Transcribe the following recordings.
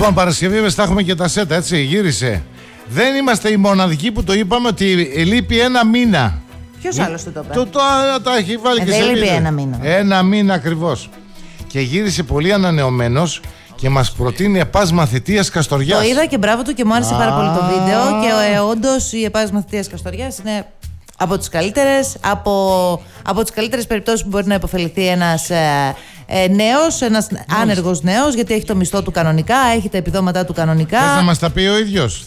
Λοιπόν, Παρασκευή μες θα έχουμε και τα σέτα, έτσι, γύρισε. Δεν είμαστε οι μοναδικοί που το είπαμε ότι λείπει ένα μήνα. Ποιος άλλος το είπε? Το έχει βάλει και σε βίντεο. Δεν λείπει ένα μήνα. Ένα μήνα ακριβώς. Και γύρισε πολύ ανανεωμένος και μας προτείνει επάσμα θητείας Καστοριάς. Το είδα και μπράβο του και μου άρεσε πάρα πολύ το βίντεο. Και όντως η επάσμα θητείας Καστοριάς είναι από τις καλύτερες, από τις καλύτερες περιπτώσεις που μπορεί να υποφεληθεί ένας νέος, ένας άνεργος νέος, γιατί έχει το μισθό του κανονικά, έχει τα επιδόματά του κανονικά. Θες να μας τα πει ο ίδιος?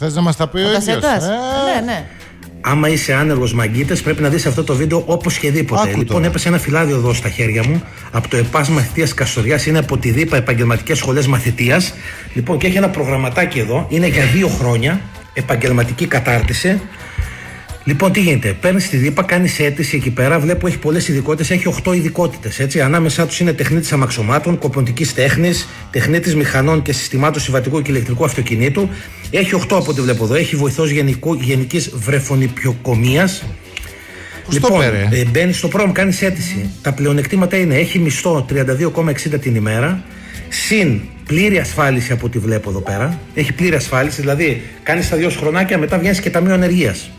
Ναι. Άμα είσαι άνεργος μαγκίτες, πρέπει να δεις αυτό το βίντεο οπωσδήποτε. Λοιπόν, έπεσε ένα φυλάδιο εδώ στα χέρια μου από το επάσμα θητείας Καστοριάς. Είναι από τη ΔΥΠΑ, Επαγγελματικές Σχολές Μαθητείας. Λοιπόν, και έχει ένα προγραμματάκι εδώ. Είναι για 2 χρόνια επαγγελματική κατάρτιση. Λοιπόν, τι γίνεται? Παίρνεις τη ΔΥΠΑ, κάνεις αίτηση εκεί πέρα. Βλέπω έχει πολλές ειδικότητες, έχει 8 ειδικότητες. Έτσι. Ανάμεσά τους είναι τεχνίτης αμαξωμάτων, κοποντικής τέχνης, τεχνίτης μηχανών και συστημάτων συμβατικού και ηλεκτρικού αυτοκινήτου. Έχει 8 από ό,τι βλέπω εδώ. Έχει βοηθός γενικής βρεφονιπιοκομείας. Λοιπόν, μπαίνεις στο πρόγραμμα, κάνεις αίτηση. Τα πλεονεκτήματα είναι: έχει μισθό 32,60 την ημέρα, συν πλήρη ασφάλιση από ό,τι βλέπω εδώ πέρα. Έχει πλήρη ασφάλιση, δηλαδή κάνεις τα 2 χρονάκια, μετά βγαίνεις και ταμείο ανεργίας.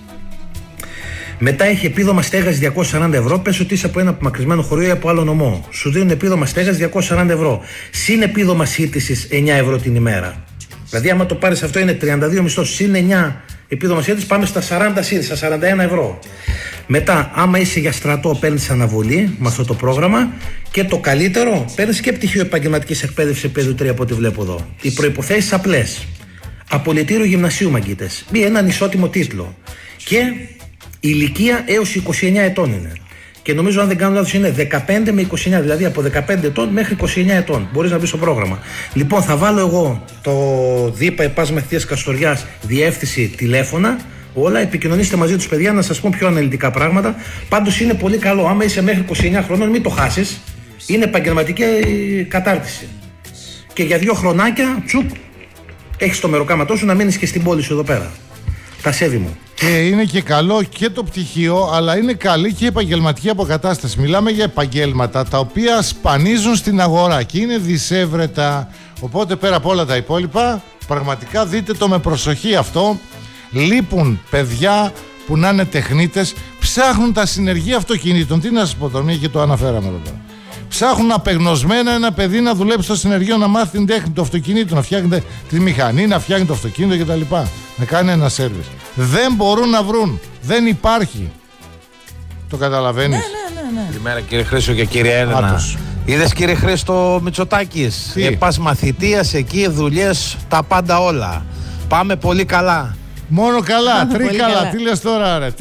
Μετά έχει επίδομα στέγασης 240 ευρώ. Πες ότι είσαι από ένα απομακρυσμένο χωριό ή από άλλο νομό. Σου δίνουν επίδομα στέγασης 240 ευρώ. Συν επίδομα σύντησης 9 ευρώ την ημέρα. Δηλαδή, άμα το πάρεις αυτό, είναι 32 μισθός συν 9 επίδομα σύντησης, πάμε στα 40 συν, στα 41 ευρώ. Μετά, άμα είσαι για στρατό, παίρνεις αναβολή με αυτό το πρόγραμμα. Και το καλύτερο, παίρνεις και πτυχίο επαγγελματικής εκπαίδευσης επίπεδου 3 από ό,τι βλέπω εδώ. Οι προϋποθέσεις απλές. Απολυτήριο γυμνασίου, μαγκίτες. Ή έναν ισότιμο τίτλο. Και ηλικία έως 29 ετών είναι. Και νομίζω, αν δεν κάνω λάθος, είναι 15 με 29, δηλαδή από 15 ετών μέχρι 29 ετών. Μπορείς να μπεις στο πρόγραμμα. Λοιπόν, θα βάλω εγώ το ΔΥΠΑ Επάσμα Θητείας Καστοριάς, διεύθυνση, τηλέφωνα. Όλα, επικοινωνήστε μαζί τους, παιδιά, να σας πω πιο αναλυτικά πράγματα. Πάντως είναι πολύ καλό. Άμα είσαι μέχρι 29 χρονών, μην το χάσεις. Είναι επαγγελματική κατάρτιση. Και για 2 χρονάκια, τσουπ, έχεις το μεροκάματό σου να μείνεις και στην πόλη σου εδώ πέρα. Τα σέβη μου. Και είναι και καλό και το πτυχίο, αλλά είναι καλή και η επαγγελματική αποκατάσταση. Μιλάμε για επαγγέλματα τα οποία σπανίζουν στην αγορά και είναι δισεύρετα. Οπότε, πέρα από όλα τα υπόλοιπα, πραγματικά δείτε το με προσοχή αυτό. Λείπουν παιδιά που να είναι τεχνίτες, ψάχνουν τα συνεργεία αυτοκινήτων. Τι να σας πω τώρα, μια και το αναφέραμε εδώ πέρα. Ψάχνουν απεγνωσμένα ένα παιδί να δουλέψει στο συνεργείο, να μάθει την τέχνη του αυτοκινήτου, να φτιάχνει τη μηχανή, να φτιάχνει το αυτοκίνητο κτλ. Να κάνει ένα σέρβις. Δεν μπορούν να βρουν. Δεν υπάρχει. Το καταλαβαίνεις? Ναι. Καλημέρα, κύριε Χρήστο και κύριε Έλενα. Είδες, κύριε Χρήστο Μητσοτάκης? Επάσμα θητείας, εκεί δουλειές, τα πάντα όλα. Πάμε πολύ καλά. Μόνο καλά, τρίκαλα. Τι λες τώρα ρε?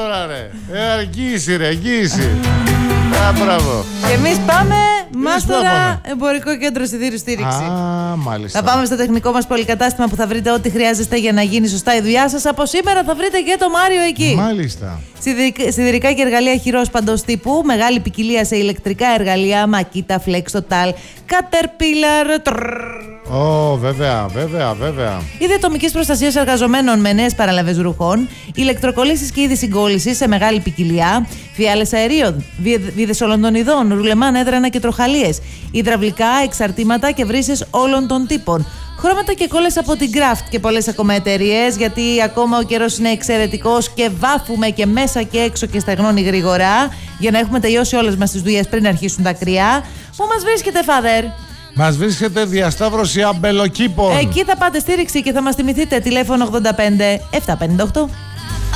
Εγγύηση ρε, εγγύηση. Μπράβο. Και εμείς πάμε Μάστορα Εμπορικό Κέντρο Σιδήρου Στήριξη. Μάλιστα. Θα πάμε στο τεχνικό μας πολυκατάστημα που θα βρείτε ό,τι χρειάζεστε για να γίνει σωστά η δουλειά σας. Από σήμερα θα βρείτε και το Μάριο εκεί. Μάλιστα. Σιδηρικά και εργαλεία χειρός παντός τύπου. Μεγάλη ποικιλία σε ηλεκτρικά εργαλεία. Makita, Flex, Total, Caterpillar. Βέβαια. Είδη ατομικής προστασίας εργαζομένων με νέες παραλαβές ρούχων. Ηλεκτροκολλήσεις και είδη συγκόλλησης σε μεγάλη ποικιλία. Φιάλες αερίων. Βίδες όλων των ειδών. Ρουλεμάν, έδρανα και τροχαλίες. Υδραυλικά, εξαρτήματα και βρύσες όλων των τύπων. Χρώματα και κόλλες από την Craft και πολλές ακόμα εταιρείες, γιατί ακόμα ο καιρός είναι εξαιρετικός και βάφουμε και μέσα και έξω και στεγνώνει γρήγορα για να έχουμε τελειώσει όλες μας τις δουλειές πριν αρχίσουν τα κρύα. Πού μας βρίσκεται, Father? Μας βρίσκεται διασταύρωση Αμπελοκήπων. Εκεί θα πάτε στήριξη και θα μας θυμηθείτε. Τηλέφωνο 85 758